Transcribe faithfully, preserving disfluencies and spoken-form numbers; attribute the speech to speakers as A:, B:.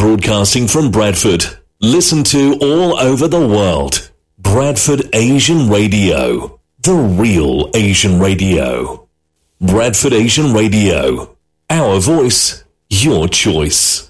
A: broadcasting from Bradford. Listen to all over the world. Bradford Asian Radio. The real Asian radio. Bradford Asian Radio. Our voice, your choice.